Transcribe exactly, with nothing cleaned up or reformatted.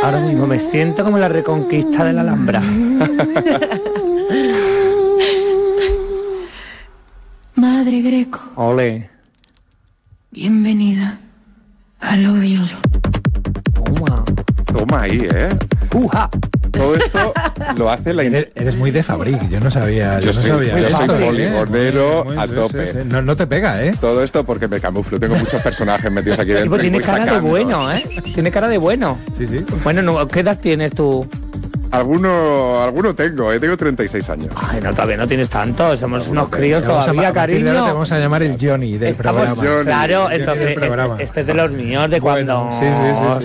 Ahora mismo me siento como la reconquista de la Alhambra. Madre Greco. Ole. Bienvenida al hoyo. Toma. Toma ahí, ¿eh? Uja. Todo esto lo hace la... Eres, eres muy de Fabric, yo no sabía. Yo Yo, no soy- sabía yo esto, soy ¿eh? poligonero Muy- muy- a sí, tope. sí, sí. No, no te pega, ¿eh? Todo esto porque me camuflo. Tengo muchos personajes metidos aquí dentro. Tipo, y tiene voy cara de sacando. bueno, ¿eh? Tiene cara de bueno. Sí, sí. Bueno, no, ¿qué edad tienes tú? Alguno, alguno tengo, ¿eh? Tengo treinta y seis años. Ay, no, todavía no tienes tanto. Somos unos críos Te vamos a- todavía, a partir de cariño. ahora te vamos a llamar el Johnny del Estamos- programa. Johnny. Claro, Johnny del entonces, programa. este, este es de los míos, de Bueno, cuando... sí, sí, sí, sí.